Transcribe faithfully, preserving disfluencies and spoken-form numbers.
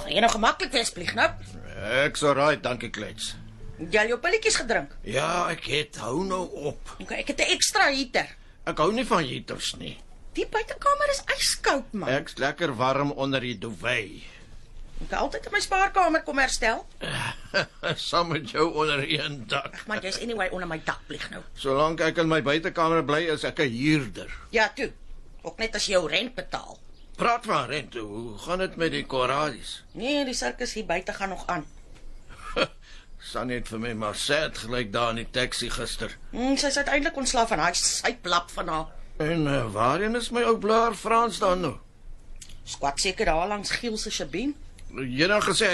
Gaan jy nou gemaklik wees, Pligknap? Ek's alright, dankie klets. Jy al jou pilletjies gedrink? Ja, ek het, hou nou op. Okay, ek het 'n ekstra heater. Ek hou nie van heaters nie. Die buitekamer is ijskoud, man. Ek's lekker warm onder die duvet. Ek kan altyd in my spaarkamer kom herstel. Saam met jou onder een dak. Maar jy's anyway onder my dak, Pligknap. Solank ek in my buitekamer bly, is ek 'n huurder. Ja, toe. Ook net as jy jou rent betaal. Praat van rent, hoe gaan dit met die korralies? Nee, die sirkus hier buite gaan nog aan. Sannie het vir my maar sad gelyk daar in die taxi gister. Hmm, sy is uiteindelik ontslaaf van haar syplap van haar. En uh, waarheen is my ou blaar Frans dan nou? Skwat seker daar langs Giel se Sabine. Jy het nou gesê